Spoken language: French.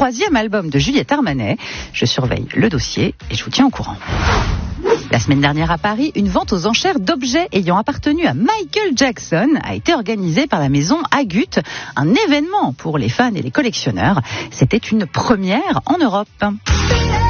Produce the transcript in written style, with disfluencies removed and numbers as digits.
troisième album de Juliette Armanet. Je surveille le dossier et je vous tiens au courant. La semaine dernière à Paris, une vente aux enchères d'objets ayant appartenu à Michael Jackson a été organisée par la maison Agut, un événement pour les fans et les collectionneurs. C'était une première en Europe.